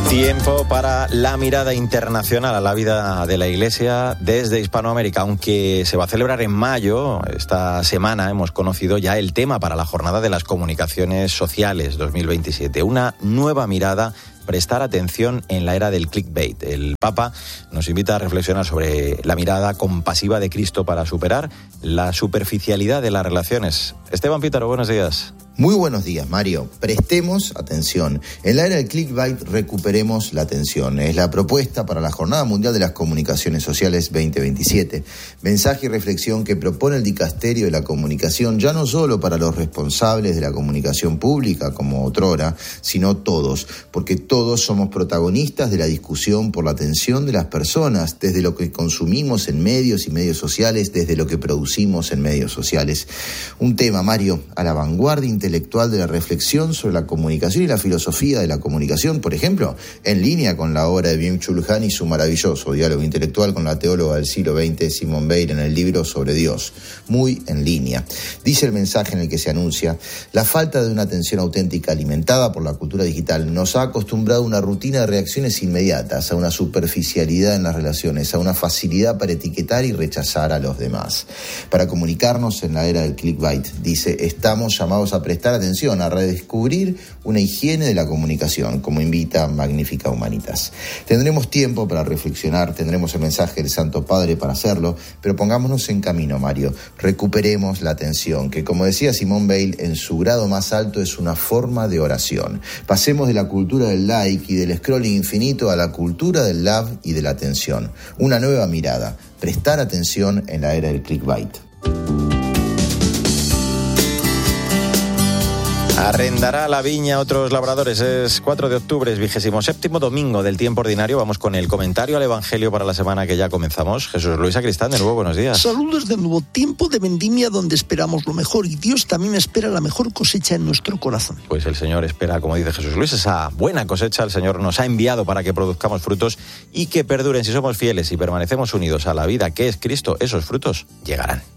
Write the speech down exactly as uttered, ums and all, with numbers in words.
Tiempo para la mirada internacional a la vida de la Iglesia desde Hispanoamérica. Aunque se va a celebrar en mayo, esta semana hemos conocido ya el tema para la Jornada de las Comunicaciones Sociales dos mil veintisiete. Una nueva mirada, prestar atención en la era del clickbait. El Papa nos invita a reflexionar sobre la mirada compasiva de Cristo para superar la superficialidad de las relaciones. Esteban Pítaro, buenos días. Muy buenos días, Mario. Prestemos atención. En la era del clickbait, recuperemos la atención. Es la propuesta para la Jornada Mundial de las Comunicaciones Sociales veinte veintisiete. Mensaje y reflexión que propone el Dicasterio de la Comunicación, ya no solo para los responsables de la comunicación pública, como otrora, sino todos, porque todos somos protagonistas de la discusión por la atención de las personas, desde lo que consumimos en medios y medios sociales, desde lo que producimos en medios sociales. Un tema, Mario, a la vanguardia intelectual de la reflexión sobre la comunicación y la filosofía de la comunicación, por ejemplo, en línea con la obra de Byung-Chul Han y su maravilloso diálogo intelectual con la teóloga del siglo veinte, Simone Weil, en el libro sobre Dios. Muy en línea. Dice el mensaje en el que se anuncia: la falta de una atención auténtica alimentada por la cultura digital nos ha acostumbrado a una rutina de reacciones inmediatas, a una superficialidad en las relaciones, a una facilidad para etiquetar y rechazar a los demás. Para comunicarnos en la era del clickbait, dice, estamos llamados a prestar atención, a redescubrir una higiene de la comunicación, como invita Magnificat Humanitas. Tendremos tiempo para reflexionar, tendremos el mensaje del Santo Padre para hacerlo, pero pongámonos en camino, Mario. Recuperemos la atención, que como decía Simone Weil, en su grado más alto es una forma de oración. Pasemos de la cultura del like y del scrolling infinito a la cultura del love y de la atención. Una nueva mirada, prestar atención en la era del clickbait. Arrendará la viña a otros labradores. Es cuatro de octubre, es vigésimo séptimo domingo del tiempo ordinario. Vamos con el comentario al Evangelio para la semana que ya comenzamos. Jesús Luis Sacristán, de nuevo, buenos días. Saludos de nuevo. Tiempo de vendimia donde esperamos lo mejor, y Dios también espera la mejor cosecha en nuestro corazón. Pues el Señor espera, como dice Jesús Luis, esa buena cosecha. El Señor nos ha enviado para que produzcamos frutos y que perduren. Si somos fieles y permanecemos unidos a la vida que es Cristo, esos frutos llegarán.